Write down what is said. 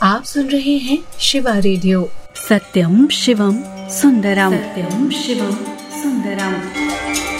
आप सुन रहे हैं शिवा रेडियो। सत्यम शिवम सुंदरम। सत्यम शिवम